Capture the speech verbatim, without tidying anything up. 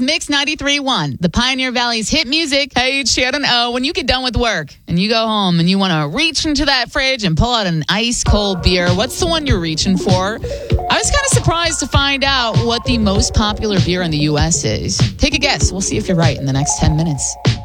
Mix ninety-three point one, the Pioneer Valley's hit music. Hey, it's Shannon O. When you get done with work and you go home and you want to reach into that fridge and pull out an ice cold beer, what's the one you're reaching for? I was kind of surprised to find out what the most popular beer in the U S is. Take a guess. We'll see if you're right in the next ten minutes.